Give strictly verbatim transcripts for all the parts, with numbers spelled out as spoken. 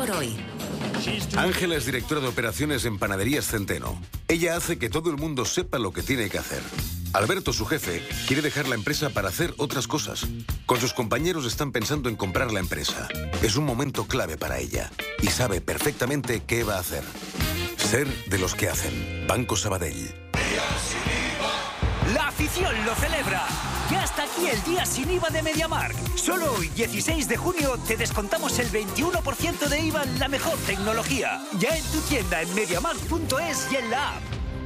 por hoy. Ángela es directora de operaciones en Panaderías Centeno. Ella hace que todo el mundo sepa lo que tiene que hacer. Alberto, su jefe, quiere dejar la empresa para hacer otras cosas. Con sus compañeros están pensando en comprar la empresa. Es un momento clave para ella y sabe perfectamente qué va a hacer. Ser de los que hacen. Banco Sabadell. La afición lo celebra. Ya está aquí el día sin I V A de MediaMarkt. Solo hoy, dieciséis de junio, te descontamos el veintiuno por ciento de I V A en la mejor tecnología. Ya en tu tienda en MediaMarkt punto es y en la app.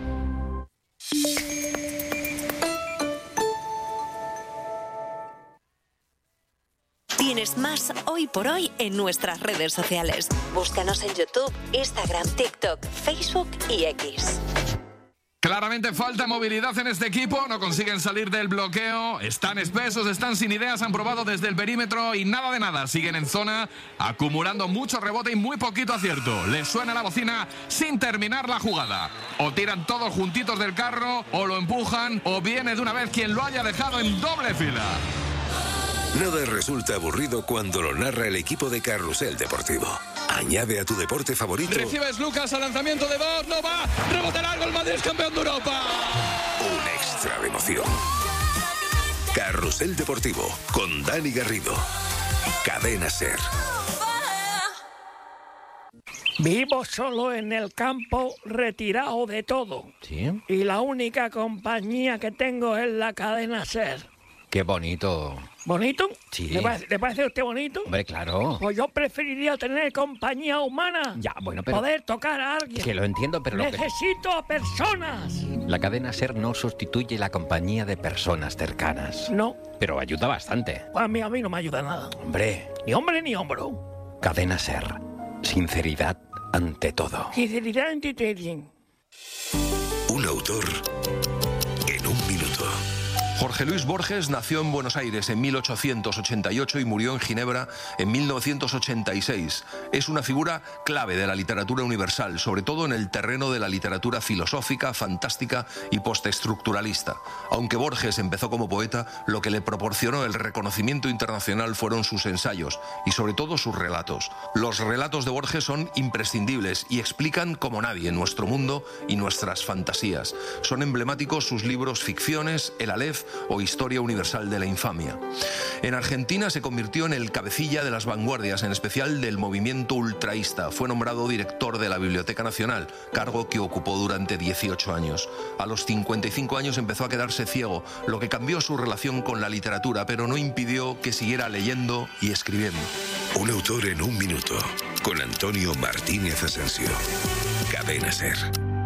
Tienes más Hoy por Hoy en nuestras redes sociales. Búscanos en YouTube, Instagram, TikTok, Facebook y X. Claramente falta movilidad en este equipo, no consiguen salir del bloqueo, están espesos, están sin ideas, han probado desde el perímetro y nada de nada, siguen en zona, acumulando mucho rebote y muy poquito acierto. Les suena la bocina sin terminar la jugada. O tiran todos juntitos del carro, o lo empujan, o viene de una vez quien lo haya dejado en doble fila. Nada resulta aburrido cuando lo narra el equipo de Carrusel Deportivo. Añade a tu deporte favorito. Recibes Lucas al lanzamiento de Bosch, no va, rebote largo, el Madrid es campeón de Europa. Un extra de emoción. Carrusel Deportivo con Dani Garrido. Cadena SER. Vivo solo en el campo, retirado de todo. ¿Sí? Y la única compañía que tengo es la cadena SER. Qué bonito. ¿Bonito? Sí. ¿Le parece, ¿le parece a usted bonito? Hombre, claro. Pues yo preferiría tener compañía humana. Ya, bueno, pero... Poder tocar a alguien. Que lo entiendo, pero... Necesito lo a personas. La cadena SER no sustituye la compañía de personas cercanas. No. Pero ayuda bastante. Pues a mí, a mí no me ayuda nada. Hombre. Ni hombre ni hombro. Cadena SER. Sinceridad ante todo. Sinceridad ante todo. Un autor en un minuto. Jorge Luis Borges nació en Buenos Aires en mil ochocientos ochenta y ocho y murió en Ginebra en mil novecientos ochenta y seis. Es una figura clave de la literatura universal, sobre todo en el terreno de la literatura filosófica, fantástica y postestructuralista. Aunque Borges empezó como poeta, lo que le proporcionó el reconocimiento internacional fueron sus ensayos y sobre todo sus relatos. Los relatos de Borges son imprescindibles y explican como nadie nuestro mundo y nuestras fantasías. Son emblemáticos sus libros Ficciones, El Aleph o Historia Universal de la Infamia. En Argentina se convirtió en el cabecilla de las vanguardias, en especial del movimiento ultraísta. Fue nombrado director de la Biblioteca Nacional, cargo que ocupó durante dieciocho años. A los cincuenta y cinco años empezó a quedarse ciego, lo que cambió su relación con la literatura, pero no impidió que siguiera leyendo y escribiendo. Un autor en un minuto, con Antonio Martínez Asensio. Cadena SER.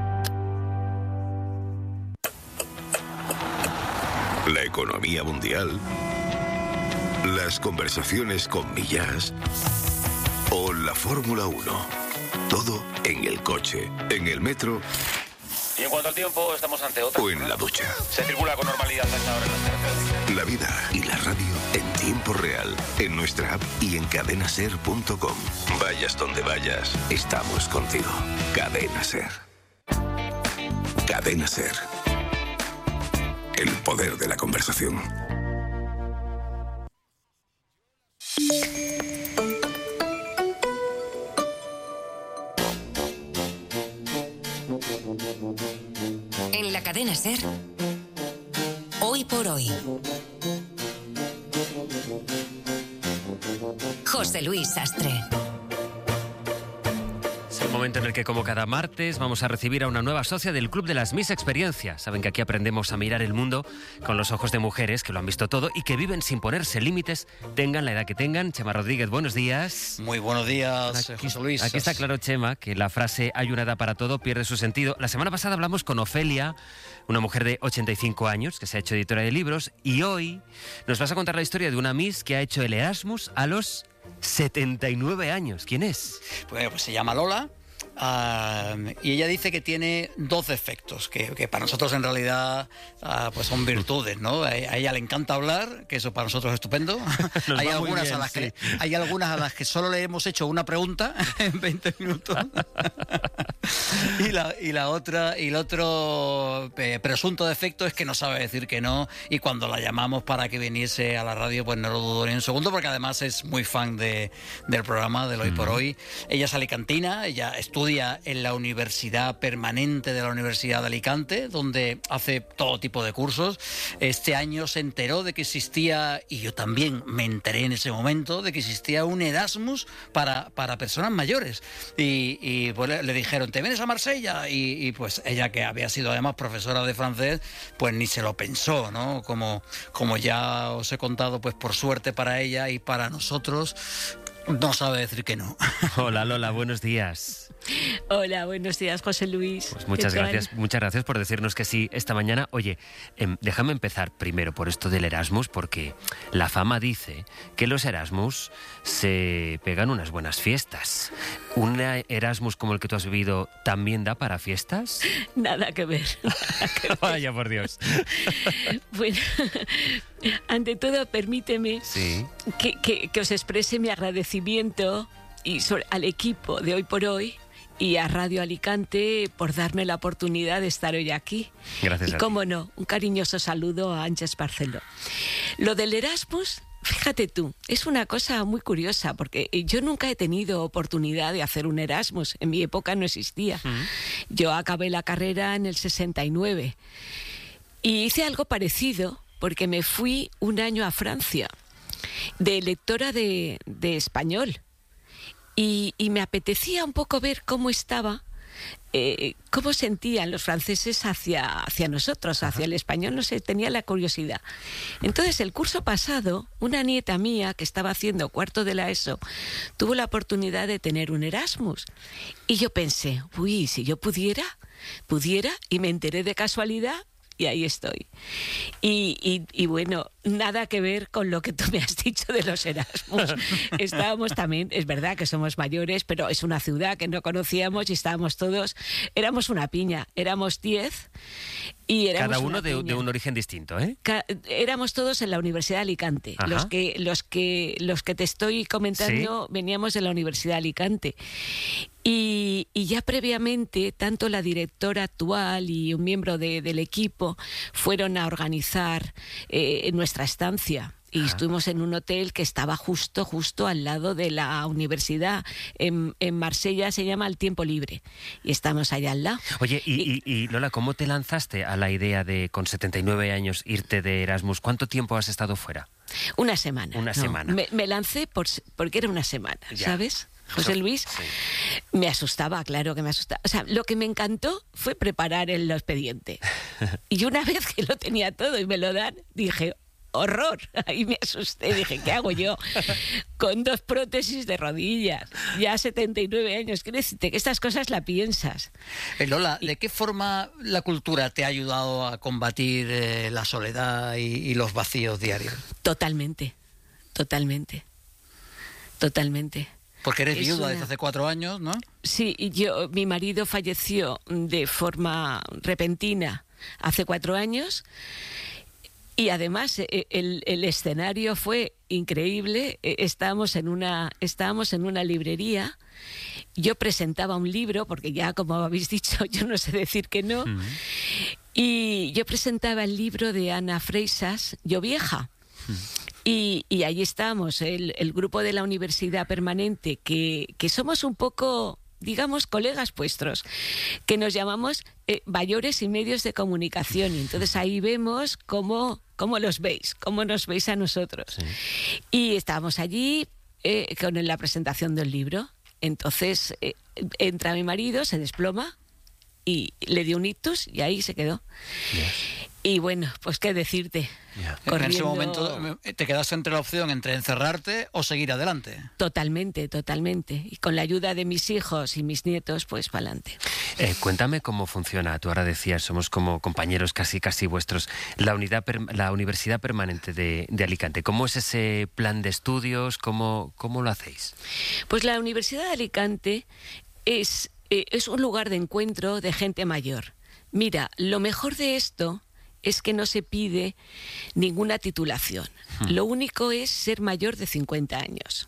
La economía mundial, las conversaciones con Millás o la Fórmula uno. Todo en el coche, en el metro. Y en cuanto al tiempo, estamos ante otra. O en la ducha. Se circula con normalidad a esta hora en las carreteras. La vida y la radio en tiempo real, en nuestra app y en cadena ser punto com. Vayas donde vayas, estamos contigo. Cadena SER. Cadena SER. El poder de la conversación. En la cadena SER, Hoy por Hoy. José Luis Sastre. Es el momento en el que, como cada martes, vamos a recibir a una nueva socia del Club de las Miss Experiencias. Saben que aquí aprendemos a mirar el mundo con los ojos de mujeres que lo han visto todo y que viven sin ponerse límites, tengan la edad que tengan. Chema Rodríguez, buenos días. Muy buenos días, aquí, José Luis. Aquí está claro, Chema, que la frase "hay una edad para todo" pierde su sentido. La semana pasada hablamos con Ofelia, una mujer de ochenta y cinco años que se ha hecho editora de libros, y hoy nos vas a contar la historia de una Miss que ha hecho el Erasmus a los setenta y nueve años. ¿Quién es? Pues, pues se llama Lola. Uh, y ella dice que tiene dos defectos, que, que para nosotros en realidad uh, pues son virtudes, ¿no? A, a ella le encanta hablar, que eso para nosotros es estupendo. hay, algunas bien, a las sí. que, hay algunas a las que solo le hemos hecho una pregunta en veinte minutos. y, la, y la otra, y el otro eh, presunto defecto es que no sabe decir que no, y cuando la llamamos para que viniese a la radio, pues no lo dudó ni un segundo, porque además es muy fan de, del programa del Hoy por Hoy. Ella es alicantina, ella estudia en la Universidad Permanente de la Universidad de Alicante, donde hace todo tipo de cursos. Este año se enteró de que existía, y yo también me enteré en ese momento, de que existía un Erasmus para, para personas mayores. Y, y pues le, le dijeron, ¿te vienes a Marsella? Y, y pues ella, que había sido además profesora de francés, pues ni se lo pensó, ¿no? Como, como ya os he contado, pues por suerte para ella y para nosotros, no sabe decir que no. Hola Lola, buenos días. Hola, buenos días, José Luis. Pues muchas gracias, muchas gracias por decirnos que sí esta mañana. Oye, eh, déjame empezar primero por esto del Erasmus, porque la fama dice que los Erasmus se pegan unas buenas fiestas. ¿Un Erasmus como el que tú has vivido también da para fiestas? Nada que ver. Nada que ver. Vaya por Dios. Bueno, ante todo, permíteme sí. que, que, que os exprese mi agradecimiento y sobre, al equipo de Hoy por Hoy y a Radio Alicante por darme la oportunidad de estar hoy aquí. Gracias. Y cómo no, un cariñoso saludo a Ángeles Barceló. Lo del Erasmus, fíjate tú, es una cosa muy curiosa, porque yo nunca he tenido oportunidad de hacer un Erasmus. En mi época no existía. Uh-huh. Yo acabé la carrera en el sesenta y nueve y hice algo parecido, porque me fui un año a Francia de lectora de, de español. Y, y me apetecía un poco ver cómo estaba, eh, cómo sentían los franceses hacia, hacia nosotros, hacia el español, no sé, tenía la curiosidad. Entonces, el curso pasado, una nieta mía que estaba haciendo cuarto de la ESO, tuvo la oportunidad de tener un Erasmus. Y yo pensé, uy, si yo pudiera, pudiera, y me enteré de casualidad, y ahí estoy. Y, y, y bueno, nada que ver con lo que tú me has dicho de los Erasmus. Estábamos también, es verdad que somos mayores, pero es una ciudad que no conocíamos y estábamos todos, éramos una piña, éramos diez y éramos cada uno de, piña. de un origen distinto, ¿eh? Ca- éramos todos en la Universidad de Alicante. Ajá. Los que, los que, los que te estoy comentando, ¿sí? Veníamos de la Universidad de Alicante. Y, y ya previamente, tanto la directora actual y un miembro de, del equipo fueron a organizar eh, nuestra estancia. Y estuvimos en un hotel que estaba justo, justo al lado de la universidad. En, en Marsella se llama El Tiempo Libre. Y estamos allá al lado. Oye, y, y, y Lola, ¿cómo te lanzaste a la idea de, con setenta y nueve años, irte de Erasmus? ¿Cuánto tiempo has estado fuera? Una semana. Una no, semana. Me, me lancé por, porque era una semana, ya. ¿sabes? José Luis, sí. Me asustaba, claro que me asustaba. O sea, lo que me encantó fue preparar el expediente. Y una vez que lo tenía todo y me lo dan, dije, horror. Ahí me asusté, dije, ¿qué hago yo? Con dos prótesis de rodillas, ya setenta y nueve años. Quiero decirte que estas cosas la piensas. Eh, Lola, ¿de qué forma la cultura te ha ayudado a combatir eh, la soledad y, y los vacíos diarios? Totalmente, totalmente, totalmente. Porque eres Es viuda una... desde hace cuatro años, ¿no? Sí, y yo, mi marido falleció de forma repentina hace cuatro años y además el, el escenario fue increíble. Estábamos en una, estábamos en una librería. Yo presentaba un libro, porque ya, como habéis dicho, yo no sé decir que no. Uh-huh. Y yo presentaba el libro de Ana Freisas, Yo Vieja. Uh-huh. Y, y ahí estamos, el, el grupo de la Universidad Permanente, que, que somos un poco, digamos, colegas vuestros, que nos llamamos eh, Bayores y Medios de Comunicación. Y entonces ahí vemos cómo, cómo los veis, cómo nos veis a nosotros. Sí. Y estábamos allí eh, con la presentación del libro. Entonces eh, entra mi marido, se desploma y le dio un ictus y ahí se quedó. Yes. Y bueno, pues qué decirte. Yeah. Corriendo... En ese momento te quedas entre la opción entre encerrarte o seguir adelante. Totalmente, totalmente. Y con la ayuda de mis hijos y mis nietos, pues para adelante. Eh, cuéntame cómo funciona. Tú ahora decías, somos como compañeros casi casi vuestros. La unidad, la Universidad Permanente de, de Alicante. ¿Cómo es ese plan de estudios? ¿Cómo, cómo lo hacéis? Pues la Universidad de Alicante es... eh, es un lugar de encuentro de gente mayor. Mira, lo mejor de esto es que no se pide ninguna titulación. Hmm. Lo único es ser mayor de cincuenta años.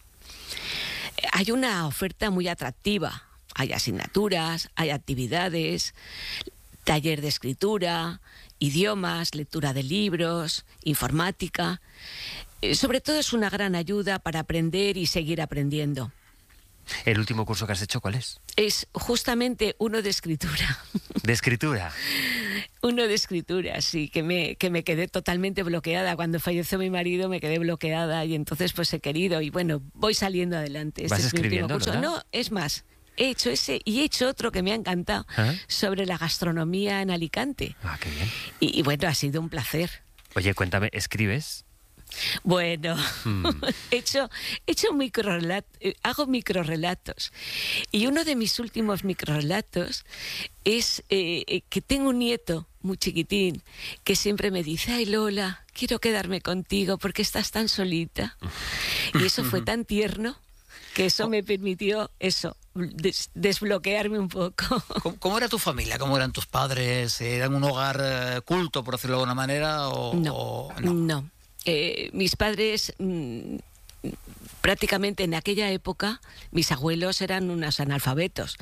Hay una oferta muy atractiva. Hay asignaturas, hay actividades, taller de escritura, idiomas, lectura de libros, informática. Eh, sobre todo es una gran ayuda para aprender y seguir aprendiendo. ¿El último curso que has hecho cuál es? Es justamente uno de escritura. ¿De escritura? Uno de escritura, sí, que me, que me quedé totalmente bloqueada. Cuando falleció mi marido me quedé bloqueada y entonces pues he querido y bueno, voy saliendo adelante. ¿Vas este es escribiendo, mi último curso. ¿verdad? No, es más, he hecho ese y he hecho otro que me ha encantado ¿Ah? sobre la gastronomía en Alicante. Ah, qué bien. Y, y bueno, ha sido un placer. Oye, cuéntame, ¿escribes? Bueno, Hmm. he hecho, he hecho microrelatos, hago microrelatos. Y uno de mis últimos microrelatos es eh, que tengo un nieto muy chiquitín que siempre me dice, ay Lola, quiero quedarme contigo porque estás tan solita. Y eso fue tan tierno que eso me permitió eso, des- desbloquearme un poco. ¿Cómo, cómo era tu familia? ¿Cómo eran tus padres? ¿Eran un hogar eh, culto, por decirlo de alguna manera? O, No, o no. no. Eh, mis padres, mmm, prácticamente en aquella época, mis abuelos eran unos analfabetos.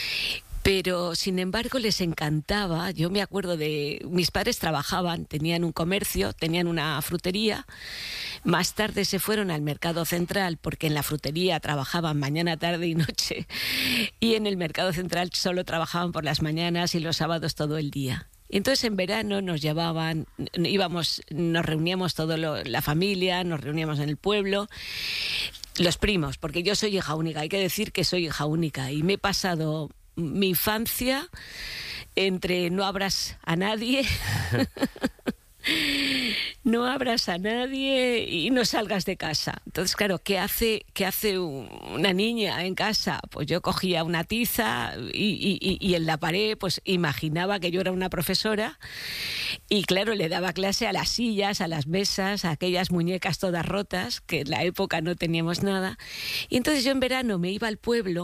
Pero, sin embargo, les encantaba. Yo me acuerdo de... Mis padres trabajaban, tenían un comercio, tenían una frutería. Más tarde se fueron al mercado central porque en la frutería trabajaban mañana, tarde y noche. Y en el mercado central solo trabajaban por las mañanas y los sábados todo el día. Y entonces en verano nos llevaban, íbamos, nos reuníamos toda la familia, nos reuníamos en el pueblo, los primos, porque yo soy hija única, hay que decir que soy hija única y me he pasado mi infancia entre no abras a nadie, no abras a nadie y no salgas de casa. Entonces, claro, ¿qué hace, qué hace una niña en casa? Pues yo cogía una tiza y, y, y en la pared pues imaginaba que yo era una profesora y, claro, le daba clase a las sillas, a las mesas, a aquellas muñecas todas rotas, que en la época no teníamos nada. Y entonces yo en verano me iba al pueblo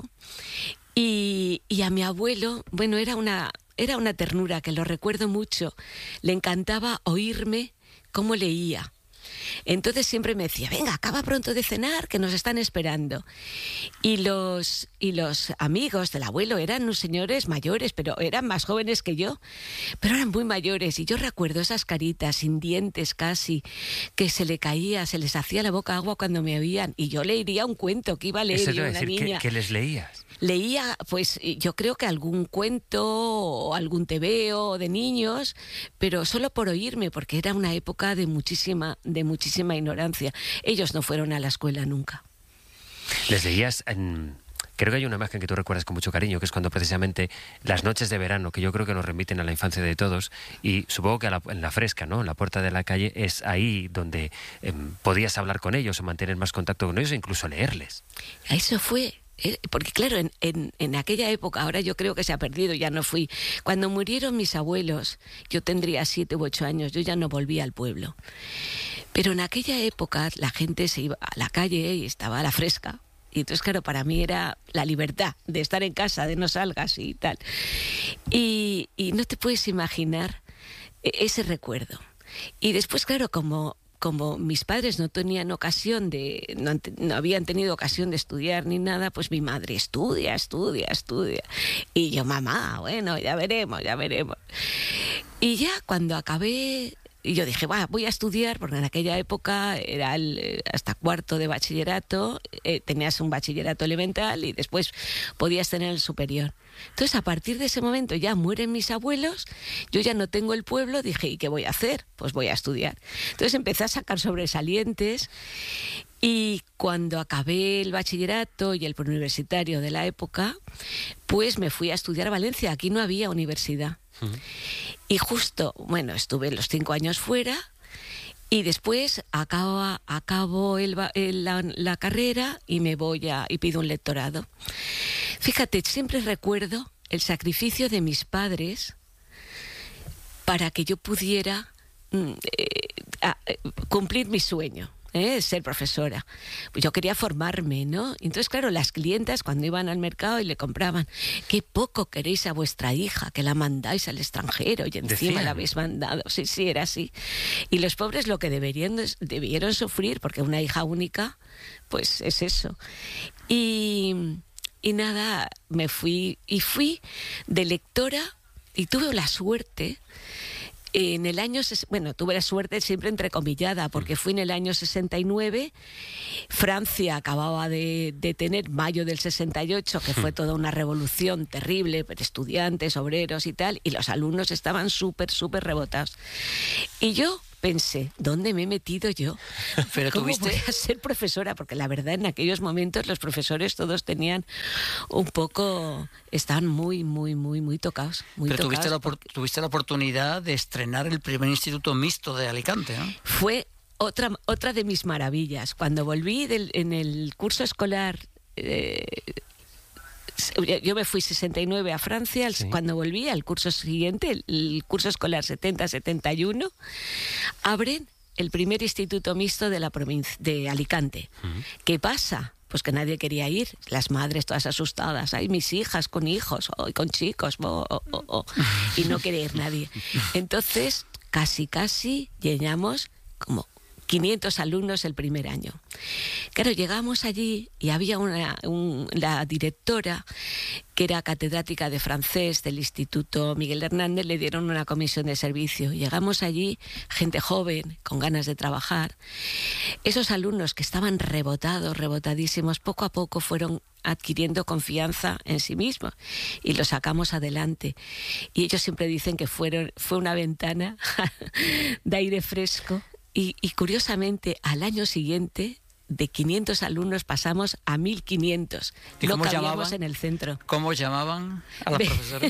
y, y a mi abuelo, bueno, era una... Era una ternura que lo recuerdo mucho. Le encantaba oírme cómo leía. Entonces siempre me decía, venga, acaba pronto de cenar, que nos están esperando. Y los, y los amigos del abuelo eran unos señores mayores, pero eran más jóvenes que yo, pero eran muy mayores. Y yo recuerdo esas caritas sin dientes casi, que se le caía, se les hacía la boca agua cuando me oían. Y yo leería un cuento que iba a leer Eso te yo, iba a una decir, niña. ¿qué, qué les leías? Leía, pues yo creo que algún cuento o algún tebeo de niños, pero solo por oírme, porque era una época de muchísima, de muchísima ignorancia. Ellos no fueron a la escuela nunca. Les leías en... Creo que hay una imagen que tú recuerdas con mucho cariño, que es cuando precisamente las noches de verano, que yo creo que nos remiten a la infancia de todos, y supongo que a la, en la fresca, ¿no? En la puerta de la calle, es ahí donde eh, podías hablar con ellos o mantener más contacto con ellos e incluso leerles. Eso fue... Porque claro, en, en, en aquella época, ahora yo creo que se ha perdido, ya no fui. Cuando murieron mis abuelos, yo tendría siete u ocho años, yo ya no volví al pueblo. Pero en aquella época la gente se iba a la calle y estaba a la fresca. Y entonces, claro, para mí era la libertad de estar en casa, de no salgas y tal. Y, y no te puedes imaginar ese recuerdo. Y después, claro, como... como mis padres no tenían ocasión de, no, no habían tenido ocasión de estudiar ni nada, pues mi madre estudia, estudia, estudia. Y yo, mamá, bueno, ya veremos, ya veremos. Y ya cuando acabé, y yo dije, va, voy a estudiar, porque en aquella época era el, hasta cuarto de bachillerato, eh, tenías un bachillerato elemental y después podías tener el superior. Entonces, a partir de ese momento ya mueren mis abuelos, yo ya no tengo el pueblo, dije, ¿y qué voy a hacer? Pues voy a estudiar. Entonces empecé a sacar sobresalientes y cuando acabé el bachillerato y el preuniversitario de la época, pues me fui a estudiar a Valencia, aquí no había universidad. Uh-huh. Y justo, bueno, estuve los cinco años fuera y después acabo, acabo el, el, la, la carrera y me voy a, y pido un lectorado. Fíjate, siempre recuerdo el sacrificio de mis padres para que yo pudiera mm, eh, a, eh, cumplir mi sueño. ¿eh? Ser profesora. Pues yo quería formarme, ¿no? Entonces, claro, las clientas cuando iban al mercado y le compraban, qué poco queréis a vuestra hija, que la mandáis al extranjero y encima Decían. la habéis mandado. Sí, sí, era así. Y los pobres lo que deberían, debieron sufrir, porque una hija única, pues es eso. Y, y nada, me fui, y fui de lectora, y tuve la suerte... En el año, bueno, tuve la suerte siempre entrecomillada, porque fui en el año sesenta y nueve, Francia acababa de, de tener mayo del sesenta y ocho, que fue toda una revolución terrible, estudiantes, obreros y tal, y los alumnos estaban súper, súper rebotados. Y yo pensé, ¿dónde me he metido yo? Pero ¿Cómo tuviste... voy a ser profesora? Porque la verdad en aquellos momentos los profesores todos tenían un poco... Estaban muy, muy, muy, muy tocados. Muy Pero tocados tuviste la, porque... tuviste la oportunidad de estrenar el primer instituto mixto de Alicante, ¿no? Fue otra, otra de mis maravillas. Cuando volví del, en el curso escolar... Eh, yo me fui sesenta y nueve a Francia, sí. Cuando volví al curso siguiente, el, el curso escolar setenta setenta y uno, abren el primer instituto mixto de la provincia de Alicante. Uh-huh. ¿Qué pasa? Pues que nadie quería ir, las madres todas asustadas, ay, mis hijas con hijos, oh, con chicos, oh, oh, oh, oh, y no quería ir nadie. Entonces, casi, casi llenamos como quinientos alumnos el primer año. Claro, llegamos allí y había una, un, la directora, que era catedrática de francés del Instituto Miguel Hernández, le dieron una comisión de servicio. Llegamos allí, gente joven, con ganas de trabajar. Esos alumnos que estaban rebotados, rebotadísimos, poco a poco fueron adquiriendo confianza en sí mismos y los sacamos adelante. Y ellos siempre dicen que fueron, fue una ventana de aire fresco. Y, y curiosamente, al año siguiente, de quinientos alumnos pasamos a mil quinientos. ¿Y no cómo cabíamos llamaban? En el centro. ¿Cómo llamaban a las profesoras?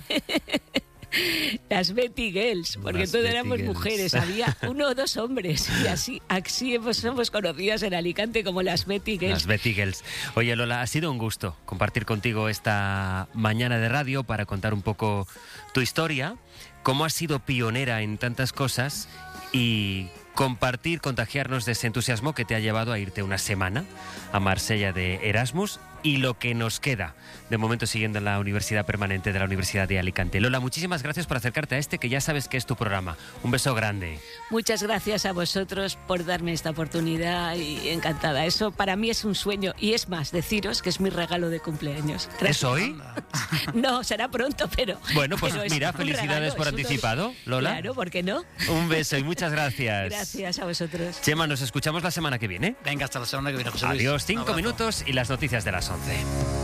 Las Betty Girls, porque Las todos Betty éramos Girls. mujeres, había uno o dos hombres, y así, así hemos, somos conocidas en Alicante como las Betty Girls. Las Betty Girls. Oye, Lola, ha sido un gusto compartir contigo esta mañana de radio para contar un poco tu historia, cómo has sido pionera en tantas cosas y compartir, contagiarnos de ese entusiasmo que te ha llevado a irte una semana a Marsella de Erasmus y lo que nos queda de momento siguiendo en la Universidad Permanente de la Universidad de Alicante. Lola, muchísimas gracias por acercarte a este que ya sabes que es tu programa. Un beso grande. Muchas gracias a vosotros por darme esta oportunidad y encantada. Eso para mí es un sueño y es más, deciros que es mi regalo de cumpleaños. Gracias. ¿Es hoy? No, será pronto, pero... Bueno, pues pero mira, un felicidades regalo, por es un- anticipado, Lola. Claro, ¿por qué no? Un beso y muchas gracias. Gracias a vosotros. Chema, nos escuchamos la semana que viene. Venga, hasta la semana que viene, José Luis. Adiós, Un cinco abrazo. minutos y las noticias de las once.